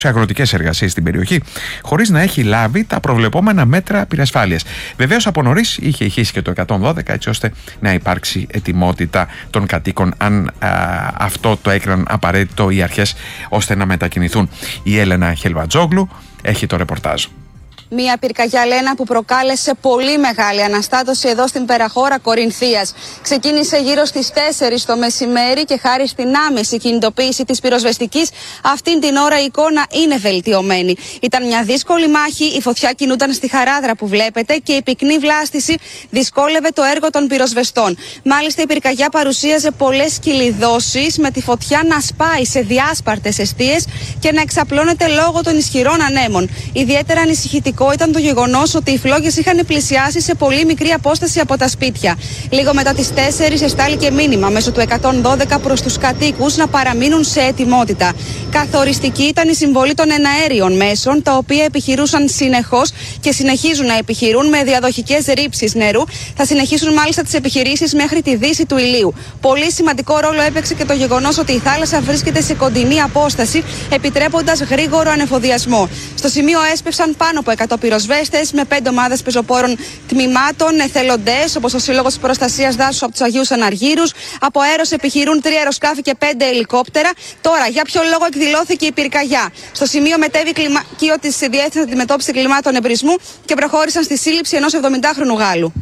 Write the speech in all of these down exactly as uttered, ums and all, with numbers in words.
αγροτικές εργασίες στην περιοχή, χωρίς να έχει λάβει τα προβλεπόμενα μέτρα πυρασφάλειας. Βεβαίως, από νωρίς είχε ηχήσει και το εκατόν δώδεκα, έτσι ώστε να υπάρξει ετοιμότητα των κατοίκων, αν α, αυτό το έκριναν απαραίτητο οι αρχές, ώστε να μετακινηθούν. Η Έλενα Χελβατζόγλου έχει το ρεπορτάζ. Μια πυρκαγιά, Λένα, που προκάλεσε πολύ μεγάλη αναστάτωση εδώ στην περαχώρα Κορινθίας. Ξεκίνησε γύρω στις τέσσερις το μεσημέρι και χάρη στην άμεση κινητοποίηση της πυροσβεστικής, αυτήν την ώρα η εικόνα είναι βελτιωμένη. Ήταν μια δύσκολη μάχη, η φωτιά κινούταν στη χαράδρα που βλέπετε και η πυκνή βλάστηση δυσκόλευε το έργο των πυροσβεστών. Μάλιστα, η πυρκαγιά παρουσίαζε πολλές κυλιδώσεις, με τη φωτιά να σπάει σε διάσπαρτες εστίες και να εξαπλώνεται λόγω των ισχυρών ανέμων. Ιδιαίτερα ανησυχητικό ήταν το γεγονός ότι οι φλόγες είχαν πλησιάσει σε πολύ μικρή απόσταση από τα σπίτια. Λίγο μετά τις τέσσερις εστάληκε μήνυμα μέσω του εκατόν δώδεκα προς τους κατοίκους να παραμείνουν σε ετοιμότητα. Καθοριστική ήταν η συμβολή των εναέριων μέσων, τα οποία επιχειρούσαν συνεχώς και συνεχίζουν να επιχειρούν με διαδοχικές ρήψεις νερού. Θα συνεχίσουν μάλιστα τις επιχειρήσεις μέχρι τη δύση του ηλίου. Πολύ σημαντικό ρόλο έπαιξε και το γεγονός ότι η θάλασσα βρίσκεται σε κοντινή απόσταση, επιτρέποντας γρήγορο ανεφοδιασμό. Στο σημείο έσπευσαν πάνω από εκατό πυροσβέστες με πέντε ομάδες πεζοπόρων τμήματων, εθελοντές όπως ο Σύλλογος Προστασίας Δάσους από τους Αγίους Αναργύρους. Από αέρος επιχειρούν τρία αεροσκάφη και πέντε ελικόπτερα. Τώρα, για ποιο λόγο εκδηλώθηκε η πυρκαγιά? Στο σημείο μετέβη η κλιμακείο της Διεύθυνσης Αντιμετώπισης Κλιμάτων Εμπρισμού και προχώρησαν στη σύλληψη ενός εβδομηντάχρονου Γάλλου.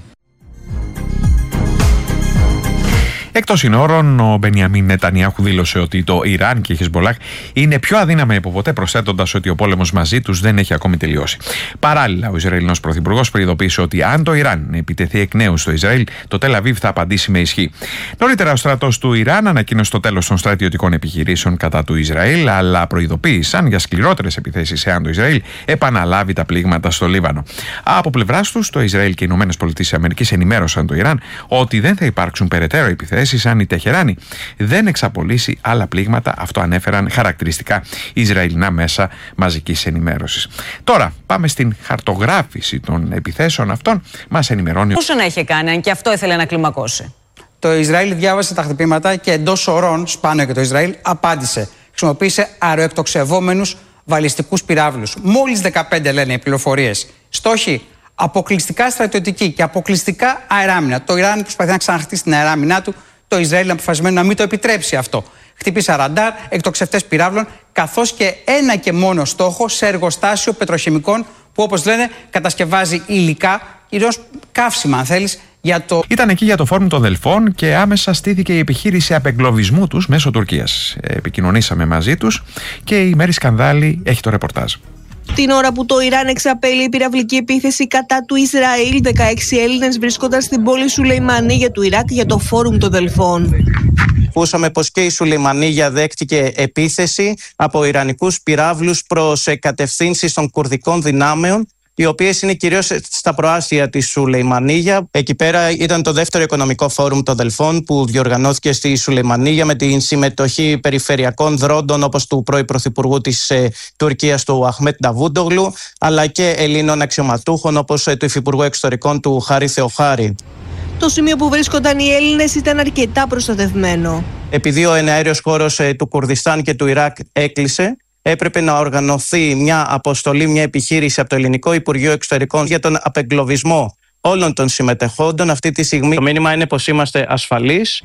Εκτός συνόρων, ο Μπενιαμίν Νετανιάχου δήλωσε ότι το Ιράν και η Χεσμπολάχ είναι πιο αδύναμα από ποτέ, προσθέτοντας ότι ο πόλεμος μαζί τους δεν έχει ακόμη τελειώσει. Παράλληλα, ο Ισραηλινός Πρωθυπουργός προειδοποίησε ότι αν το Ιράν επιτεθεί εκ νέου στο Ισραήλ, το Τελ Αβίβ θα απαντήσει με ισχύ. Νωρίτερα, ο στρατός του Ιράν ανακοίνωσε το τέλος των στρατιωτικών επιχειρήσεων κατά του Ισραήλ, αλλά προειδοποίησαν για σκληρότερες επιθέσεις εάν το Ισραήλ επαναλάβει τα πλήγματα στο Λίβανο. Από πλευράς τους, το Ισραήλ και οι ΗΠΑ ενημέρωσαν το Ιράν ότι δεν θα υπάρξουν περαιτέρω επιθέσεις αν η Τεχεράνη δεν εξαπολύσει άλλα πλήγματα. Αυτό ανέφεραν χαρακτηριστικά Ισραηλινά μέσα μαζικής ενημέρωσης. Τώρα πάμε στην χαρτογράφηση των επιθέσεων αυτών. Μας ενημερώνει. Πόσο να είχε κάνει, αν και αυτό ήθελε να κλιμακώσει? Το Ισραήλ διάβασε τα χτυπήματα και εντός ωρών, σπάνιο και το Ισραήλ, απάντησε. Χρησιμοποίησε αεροεκτοξευόμενους βαλιστικούς πυράβλους. Μόλις δεκαπέντε, λένε οι πληροφορίες. Στόχοι αποκλειστικά στρατιωτικοί και αποκλειστικά αεράμινα. Το Ιράν προσπαθεί να ξαναχτίσει την αεράμινά του. Το Ισραήλ είναι αποφασισμένο να μην το επιτρέψει αυτό. Χτύπησε ραντάρ, εκτοξευτές πυράβλων, καθώς και ένα και μόνο στόχο σε εργοστάσιο πετροχημικών που, όπως λένε, κατασκευάζει υλικά, κυρίως καύσιμα, αν θέλεις, για το. Ήταν εκεί για το Φόρουμ των Δελφών και άμεσα στήθηκε η επιχείρηση απεγκλωβισμού τους μέσω Τουρκίας. Επικοινωνήσαμε μαζί τους και η Μέρη Σκανδάλη έχει το ρεπορτάζ. Την ώρα που το Ιράν εξαπέλυε πυραυλική επίθεση κατά του Ισραήλ, δεκαέξι Έλληνες βρίσκονταν στην πόλη Σουλεϊμανίγια του Ιράκ για το Φόρουμ των Δελφών. Ακούσαμε πως και η Σουλεϊμανίγια δέχτηκε επίθεση από ιρανικούς πυράβλους προς κατευθύνσεις των κουρδικών δυνάμεων, οι οποίες είναι κυρίως στα προάστια της Σουλεϊμανίγια. Εκεί πέρα ήταν το δεύτερο οικονομικό φόρουμ των Δελφών που διοργανώθηκε στη Σουλεϊμανίγια με την συμμετοχή περιφερειακών δρόντων όπως του πρώην Πρωθυπουργού της ε, Τουρκίας του Αχμέτ Νταβούντογλου, αλλά και Ελλήνων αξιωματούχων όπως ε, του Υφυπουργού Εξωτερικών του Χάρη Θεοχάρη. Το σημείο που βρίσκονταν οι Έλληνες ήταν αρκετά προστατευμένο. Επειδή ο εναέριος χώρος ε, του Κουρδιστάν και του Ιράκ έκλεισε, έπρεπε να οργανωθεί μια αποστολή, μια επιχείρηση από το Ελληνικό Υπουργείο Εξωτερικών για τον απεγκλωβισμό όλων των συμμετεχόντων. Αυτή τη στιγμή το μήνυμα είναι πως είμαστε ασφαλείς.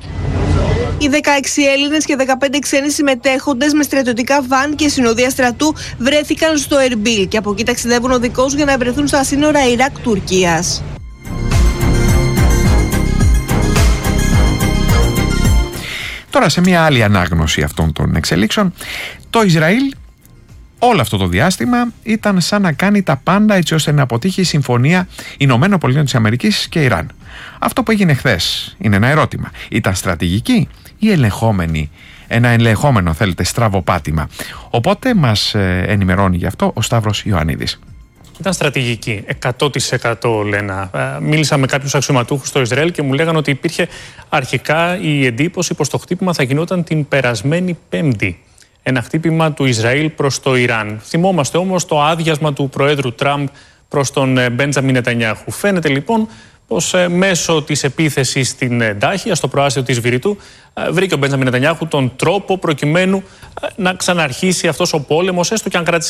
Οι δεκαέξι Έλληνες και δεκαπέντε ξένοι συμμετέχοντες με στρατιωτικά βαν και συνοδεία στρατού βρέθηκαν στο Ερμπίλ και από εκεί ταξιδεύουν οδικώς για να βρεθούν στα σύνορα Ιράκ-Τουρκίας. Τώρα, σε μια άλλη ανάγνωση αυτών των εξελίξεων, το Ισραήλ όλο αυτό το διάστημα ήταν σαν να κάνει τα πάντα έτσι ώστε να αποτύχει η συμφωνία Ηνωμένων Πολιτειών της Αμερικής και Ιράν. Αυτό που έγινε χθες είναι ένα ερώτημα. Ήταν στρατηγική ή ελεγχόμενη, ένα ελεγχόμενο θέλετε στραβοπάτημα? Οπότε μας ενημερώνει γι' αυτό ο Σταύρος Ιωαννίδης. Ήταν στρατηγική, εκατό τοις εκατό Λένα. Μίλησα με κάποιους αξιωματούχους στο Ισραήλ και μου λέγανε ότι υπήρχε αρχικά η εντύπωση πως το χτύπημα θα γινόταν την περασμένη Πέμπτη. Ένα χτύπημα του Ισραήλ προς το Ιράν. Θυμόμαστε όμως το άδειασμα του Προέδρου Τραμπ προς τον Μπέντζαμιν Νετανιάχου. Φαίνεται λοιπόν πως ε, μέσω της επίθεσης στην ε, Ντάχια, στο προάστιο της Βηρητού, ε, βρήκε ο Μπέντζαμιν Νετανιάχου τον τρόπο προκειμένου ε, να ξαναρχίσει αυτός ο πόλεμος, έστω και αν κράτησε